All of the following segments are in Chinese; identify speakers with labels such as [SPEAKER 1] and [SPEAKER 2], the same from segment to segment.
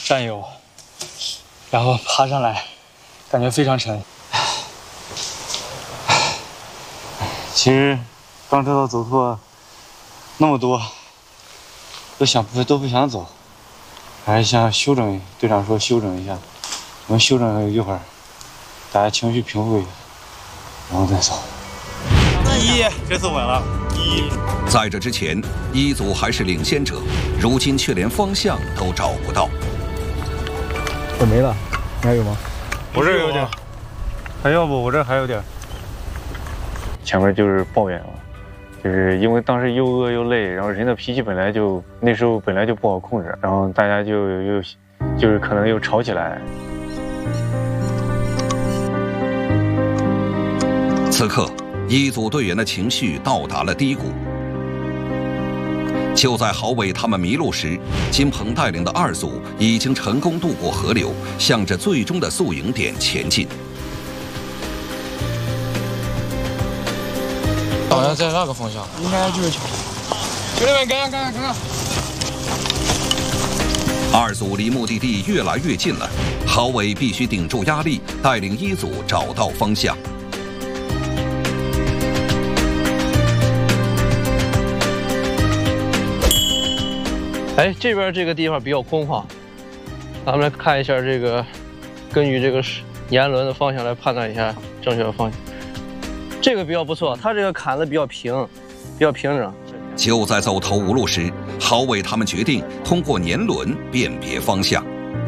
[SPEAKER 1] 战友，然后爬上来，感觉非常沉。其实刚知道走错那么多，都不想走，还是想休整。队长说休整一下，我们休整一会儿，大家情绪平复一下，然后再走。这次稳了。
[SPEAKER 2] 在这之前，一组还是领先者，如今却连方向都找不到。
[SPEAKER 1] 我没了，你还有吗？我这有点，还要不我这还有点。前面就是抱怨了，就是因为当时又饿又累，然后人的脾气那时候本来就不好控制，然后大家就是可能又吵起来。
[SPEAKER 2] 此刻，一组队员的情绪到达了低谷。就在郝伟他们迷路时，金鹏带领的2组已经成功渡过河流，向着最终的宿营点前进。
[SPEAKER 1] 好像在那个方向，应该就是桥。兄弟们，看！
[SPEAKER 2] 2组离目的地越来越近了，郝伟必须顶住压力，带领1组找到方向。
[SPEAKER 3] 哎，这边这个地方比较空旷，咱们来看一下这个，根据这个年轮的方向来判断一下正确的方向。这个比较不错，它这个坎子比较平整。
[SPEAKER 2] 就在走投无路时，郝伟他们决定通过年轮辨别方向。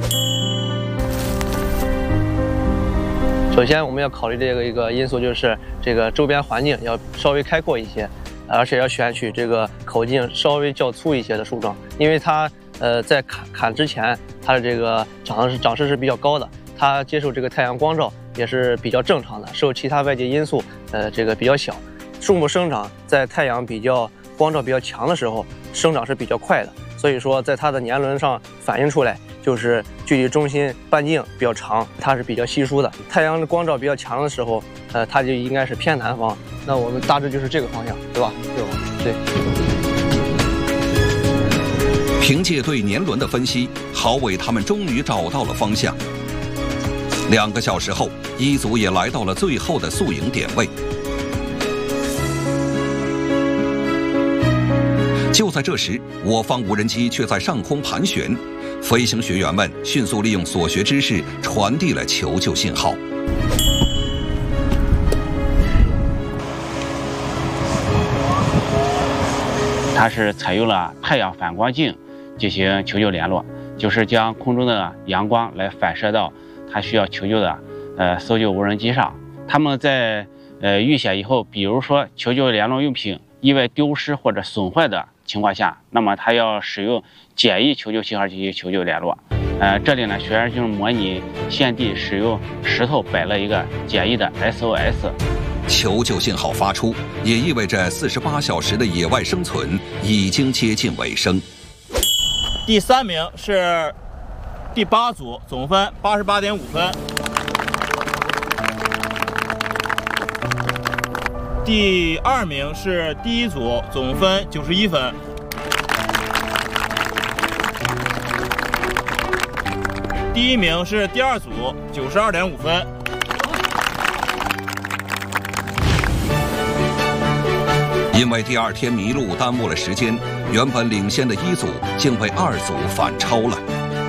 [SPEAKER 3] 首先，我们要考虑这个一个因素，就是这个周边环境要稍微开阔一些，而且要选取这个口径稍微较粗一些的树桩，因为它在砍之前，它的这个长势是比较高的，它接受这个太阳光照也是比较正常的，受其他外界因素这个比较小。树木生长在太阳光照比较强的时候，生长是比较快的，所以说在它的年轮上反映出来，就是距离中心半径比较长，它是比较稀疏的。太阳的光照比较强的时候，它就应该是偏南方。那我们大致就是这个方向，对吧？对。
[SPEAKER 2] 凭借对年轮的分析，郝伟他们终于找到了方向。2个小时后，1组也来到了最后的宿营点位。就在这时，我方无人机却在上空盘旋，飞行学员们迅速利用所学知识传递了求救信号。
[SPEAKER 4] 它是采用了太阳反光镜进行求救联络，就是将空中的阳光来反射到它需要求救的搜救无人机上。他们在遇险以后，比如说求救联络用品意外丢失或者损坏的情况下，那么他要使用简易求救信号进行求救联络。这里呢，学员就是模拟现地使用石头摆了一个简易的 SOS。
[SPEAKER 2] 求救信号发出，也意味着48小时的野外生存已经接近尾声。
[SPEAKER 5] 第3名是第8组，总分88.5分。第2名是第1组，总分91分。第1名是第2组，92.5分。
[SPEAKER 2] 因为第2天迷路耽误了时间，原本领先的1组竟被2组反超了。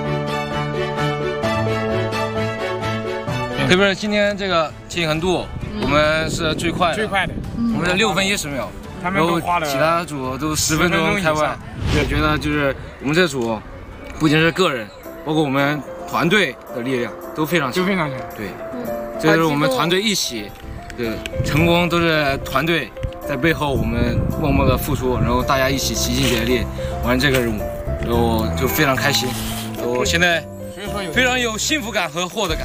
[SPEAKER 6] 特别是今天这个进横度，我们是最快的，我们是6分10秒，
[SPEAKER 5] 他们都花了，
[SPEAKER 6] 其他组都10分钟开外。我觉得就是我们这组不仅是个人，包括我们团队的力量都非常强，对，这就是我们团队一起，对，成功都是团队在背后我们默默的付出，然后大家一起齐心协力完这个任务，然后就非常开心，我现在非常有幸福感和获得感。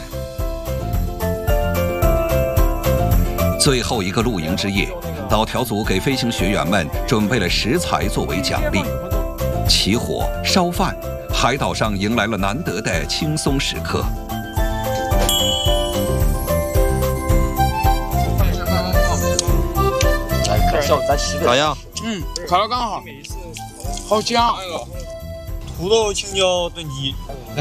[SPEAKER 2] 最后一个露营之夜，导条组给飞行学员们准备了食材作为奖励，起火烧饭，海岛上迎来了难得的轻松时刻。
[SPEAKER 1] 咋样？
[SPEAKER 7] 烤得刚好，好香。
[SPEAKER 1] 土豆青椒炖鸡，